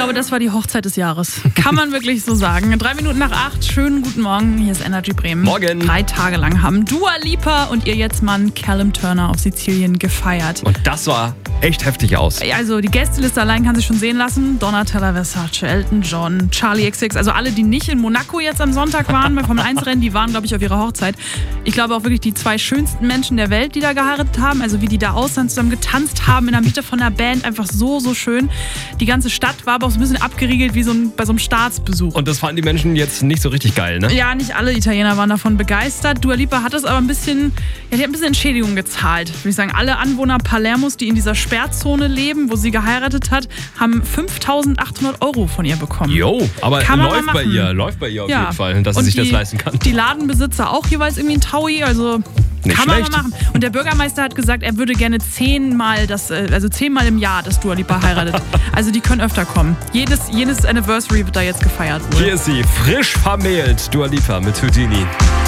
glaube, das war die Hochzeit des Jahres. Kann man wirklich so sagen. 8:03. Schönen guten Morgen. Hier ist Energy Bremen. Morgen. 3 Tage lang haben Dua Lipa und ihr Jetzt-Mann Callum Turner auf Sizilien gefeiert. Und das sah echt heftig aus. Also die Gästeliste allein kann sich schon sehen lassen. Donatella Versace, Elton John, Charlie XX, also alle, die nicht in Monaco jetzt am Sonntag waren beim Formel-1-Rennen, die waren, glaube ich, auf ihrer Hochzeit. Ich glaube auch wirklich die 2 schönsten Menschen der Welt, die da geheiratet haben. Also wie die da aussahen, zusammen getanzt haben in der Mitte von der Band. Einfach so schön. Die ganze Stadt war aber auch so ein bisschen abgeriegelt wie bei so einem Staatsbesuch. Und das fanden die Menschen jetzt nicht so richtig geil, ne? Ja, nicht alle Italiener waren davon begeistert. Dua Lipa hat es aber ein bisschen, die hat ein bisschen Entschädigung gezahlt. Würde ich sagen, alle Anwohner Palermos, die in dieser Sperrzone leben, wo sie geheiratet hat, haben 5.800 € von ihr bekommen. Jo, aber läuft bei ihr auf Ja. jeden Fall, dass sie sich das leisten kann. Die Ladenbesitzer auch jeweils irgendwie ein Taui, also Nicht kann man schlecht. mal machen. Und der Bürgermeister hat gesagt, er würde gerne 10-mal im Jahr das Dua Lipa heiratet. Also die können öfter kommen. Jedes Anniversary wird da jetzt gefeiert. Hier ist sie, frisch vermählt, Dua Lipa mit Houdini.